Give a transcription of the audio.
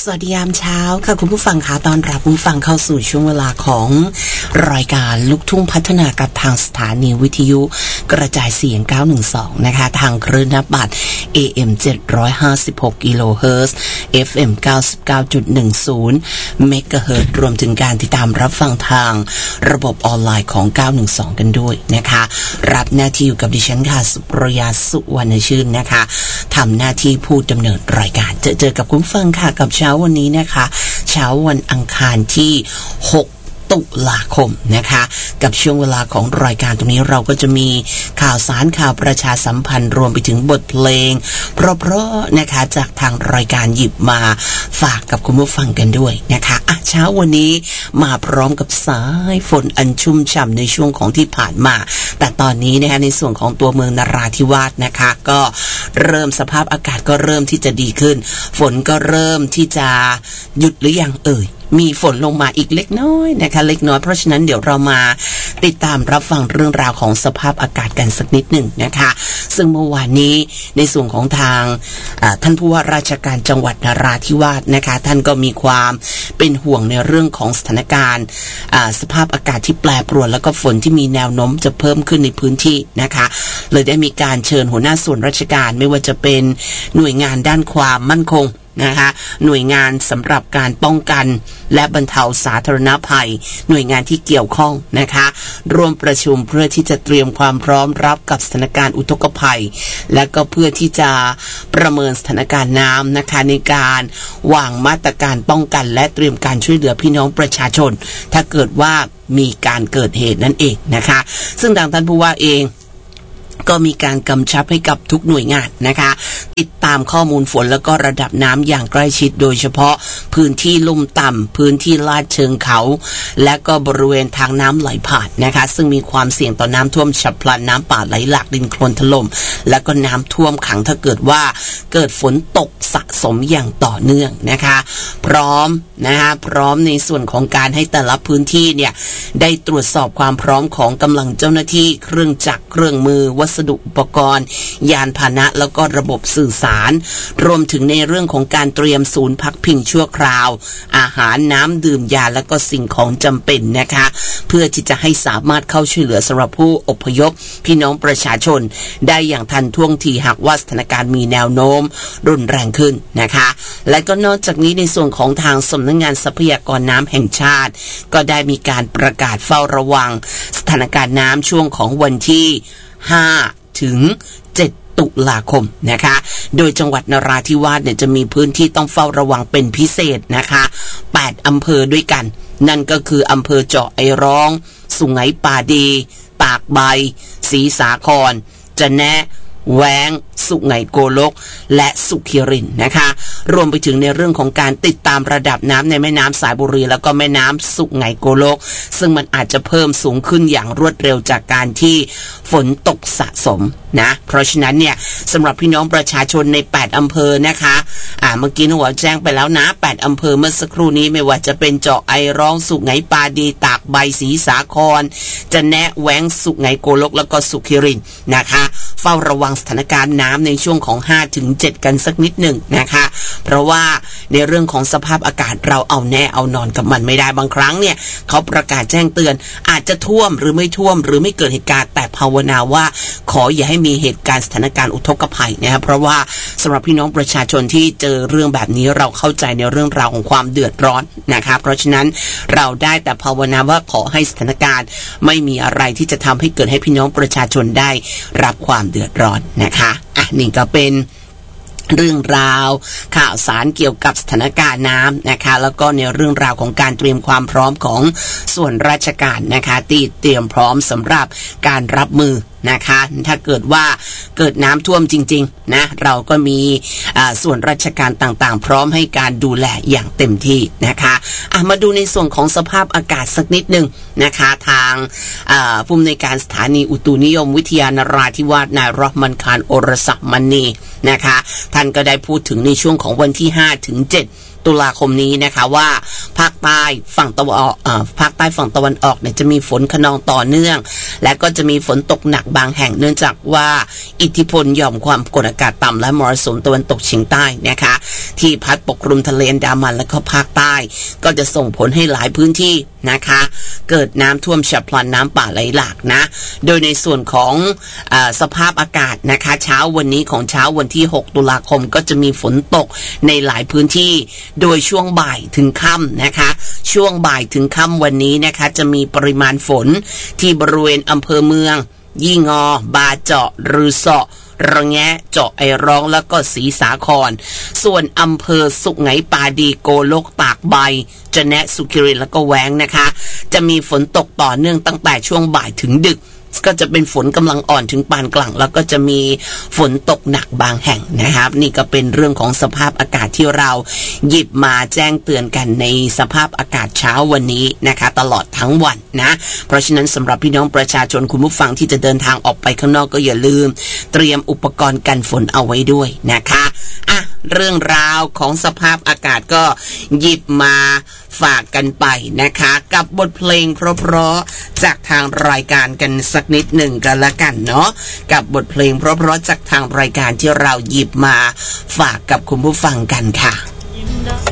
วัสดียามเช้าค่ะคุณผู้ฟังค่ะตอนรับคุณผู้ฟังเข้าสู่ช่วงเวลาของรายการลูกทุ่งพัฒนากับทางสถานีวิทยุกระจายเสียง912นะคะทางคลื่นนบัตร AM 756กิโลเฮิรตซ์ FM 99.10 เมกะเฮิรตซ์รวมถึงการติดตามรับฟังทางระบบออนไลน์ของ912กันด้วยนะคะรับหน้าที่อยู่กับดิฉันค่ะสุปรยาสุวรรณชื่นนะคะทำหน้าที่ผู้ดำเนินรายการเจอกับคุณฟังค่ะกับเช้าวันนี้นะคะเช้าวันอังคารที่6ตุลาคมนะคะกับช่วงเวลาของรายการตรงนี้เราก็จะมีข่าวสารข่าวประชาสัมพันธ์รวมไปถึงบทเพลงเพราะๆนะคะจากทางรายการหยิบมาฝากกับคุณผู้ฟังกันด้วยนะคะเช้าวันนี้มาพร้อมกับสายฝนอันชุ่มฉ่ำในช่วงของที่ผ่านมาแต่ตอนนี้นะคะในส่วนของตัวเมืองนราธิวาสนะคะก็เริ่มสภาพอากาศก็เริ่มที่จะดีขึ้นฝนก็เริ่มที่จะหยุดหรือยังมีฝนลงมาอีกเล็กน้อยนะคะเล็กน้อยเพราะฉะนั้นเดี๋ยวเรามาติดตามรับฟังเรื่องราวของสภาพอากาศกันสักนิดหนึ่งนะคะซึ่งเมื่อวานนี้ในส่วนของทางท่านผู้ว่าราชการจังหวัดนราธิวาสนะคะท่านก็มีความเป็นห่วงในเรื่องของสถานการณ์สภาพอากาศที่แปรปรวนแล้วก็ฝนที่มีแนวโน้มจะเพิ่มขึ้นในพื้นที่นะคะเลยได้มีการเชิญหัวหน้าส่วนราชการไม่ว่าจะเป็นหน่วยงานด้านความมั่นคงนะคะหน่วยงานสำหรับการป้องกันและบรรเทาสาธารณภัยหน่วยงานที่เกี่ยวข้องนะคะร่วมประชุมเพื่อที่จะเตรียมความพร้อมรับกับสถานการณ์อุทกภัยและก็เพื่อที่จะประเมินสถานการณ์น้ำนะคะในการวางมาตรการป้องกันและเตรียมการช่วยเหลือพี่น้องประชาชนถ้าเกิดว่ามีการเกิดเหตุนั่นเองนะคะซึ่งทางท่านผู้ว่าเองก็มีการกำชับให้กับทุกหน่วยงานนะคะติดตามข้อมูลฝนแล้วก็ระดับน้ำอย่างใกล้ชิดโดยเฉพาะพื้นที่ลุ่มต่ำพื้นที่ลาดเชิงเขาและก็บริเวณทางน้ำไหลผ่านนะคะซึ่งมีความเสี่ยงต่อน้ำท่วมฉับพลันน้ำป่าไหลหลากดินโคลนถล่มและก็น้ำท่วมขังถ้าเกิดว่าเกิดฝนตกสะสมอย่างต่อเนื่องนะคะพร้อมในส่วนของการให้แต่ละพื้นที่เนี่ยได้ตรวจสอบความพร้อมของกำลังเจ้าหน้าที่เครื่องจักรเครื่องมือวัสดุอุปกรณ์ยานพาหนะแล้วก็ระบบสื่อสารรวมถึงในเรื่องของการเตรียมศูนย์พักพิงชั่วคราวอาหารน้ำดื่มยาและก็สิ่งของจำเป็นนะคะเพื่อที่จะให้สามารถเข้าช่วยเหลือสำหรับผู้อพยพพี่น้องประชาชนได้อย่างทันท่วงทีหากว่าสถานการณ์มีแนวโน้มรุนแรงขึ้นนะคะและก็นอกจากนี้ในส่วนของทางสำนักงานทรัพยากรน้ำแห่งชาติก็ได้มีการประกาศเฝ้าระวังสถานการณ์น้ำช่วงของวันที่5 ถึง 7 ตุลาคมนะคะโดยจังหวัดนราธิวาสเนี่ยจะมีพื้นที่ต้องเฝ้าระวังเป็นพิเศษนะคะ8อำเภอด้วยกันนั่นก็คืออำเภอเจาะไอร้องสุไหงป่าดีตากใบศรีสาครจะแนะแว้งสุไหงโกลกและสุขิรินนะคะรวมไปถึงในเรื่องของการติดตามระดับน้ำในแม่น้ำสายบุรีแล้วก็แม่น้ำสุไหงโกลกซึ่งมันอาจจะเพิ่มสูงขึ้นอย่างรวดเร็วจากการที่ฝนตกสะสมนะเพราะฉะนั้นเนี่ยสำหรับพี่น้องประชาชนใน8อำเภอนะคะเมื่อกี้หัวแจ้งไปแล้วนะ8อำเภอเมื่อสักครู่นี้ไม่ว่าจะเป็นเจาะไอร้องสุไหงปาดีตากใบศรีสาครจะแนะแว้งสุไหงโกลกแล้วก็สุขิรินนะคะเฝ้าระวังสถานการณ์น้ำในช่วงของ5 ถึง 7กันสักนิดหนึ่งนะคะเพราะว่าในเรื่องของสภาพอากาศเราเอาแน่เอานอนกับมันไม่ได้บางครั้งเนี่ยเขาประกาศแจ้งเตือนอาจจะท่วมหรือไม่ท่วมหรือไม่เกิดเหตุการณ์แต่ภาวนาว่าขออย่าให้มีเหตุการณ์สถานการณ์อุทกภัยนะครับเพราะว่าสำหรับพี่น้องประชาชนที่เจอเรื่องแบบนี้เราเข้าใจในเรื่องราวของความเดือดร้อนนะคะเพราะฉะนั้นเราได้แต่ภาวนาว่าขอให้สถานการณ์ไม่มีอะไรที่จะทำให้เกิดให้พี่น้องประชาชนได้รับความเดือดร้อนนะคะนี่ก็เป็นเรื่องราวข่าวสารเกี่ยวกับสถานการณ์น้ำนะคะแล้วก็ในเรื่องราวของการเตรียมความพร้อมของส่วนราชการนะคะที่เตรียมพร้อมสำหรับการรับมือนะคะถ้าเกิดว่าเกิดน้ำท่วมจริงๆนะเราก็มีส่วนราชการต่างๆพร้อมให้การดูแลอย่างเต็มที่นะคะมาดูในส่วนของสภาพอากาศสักนิดนึงนะคะทางผู้อำนวยการสถานีอุตุนิยมวิทยานราธิวาสนายรอห์มันคานโอรสมณีนะคะท่านก็ได้พูดถึงในช่วงของวันที่5 ถึง 7ตุลาคมนี้นะคะว่าภาคใต้ฝั่งตะวันออกภาคใต้ฝั่งตะวันออกเนี่ยจะมีฝนคะนองต่อเนื่องและก็จะมีฝนตกหนักบางแห่งเนื่องจากว่าอิทธิพลหย่อมความกดอากาศต่ำและมรสุมตะวันตกเฉียงใต้นะคะที่พัดปกคลุมทะเลอันดามันและก็ภาคใต้ก็จะส่งผลให้หลายพื้นที่นะคะเกิดน้ำท่วมฉับพลันน้ำป่าไหลหลากนะโดยในส่วนของสภาพอากาศนะคะเช้าวันนี้ของเช้าวันที่6ตุลาคมก็จะมีฝนตกในหลายพื้นที่โดยช่วงบ่ายถึงค่ำนะคะช่วงบ่ายถึงค่ำวันนี้นะคะจะมีปริมาณฝนที่บริเวณอำเภอเมืองยี่งอบาเจาะรือเสาะระแงะเจาะไอร้องแล้วก็ศรีสาครส่วนอำเภอสุไหงปาดีโกลกตากใบจะแนะสุขิรินแล้วก็แว้งนะคะจะมีฝนตกต่อเนื่องตั้งแต่ช่วงบ่ายถึงดึกก็จะเป็นฝนกำลังอ่อนถึงปานกลางแล้วก็จะมีฝนตกหนักบางแห่งนะครับนี่ก็เป็นเรื่องของสภาพอากาศที่เราหยิบมาแจ้งเตือนกันในสภาพอากาศเช้าวันนี้นะคะตลอดทั้งวันนะเพราะฉะนั้นสำหรับพี่น้องประชาชนคุณผู้ฟังที่จะเดินทางออกไปข้างนอกก็อย่าลืมเตรียมอุปกรณ์กันฝนเอาไว้ด้วยนะคะเรื่องราวของสภาพอากาศก็หยิบมาฝากกันไปนะคะกับบทเพลงเพราะๆจากทางรายการกันสักนิดหนึ่งกันละกันเนาะกับบทเพลงเพราะๆจากทางรายการที่เราหยิบมาฝากกับคุณผู้ฟังกันค่ะ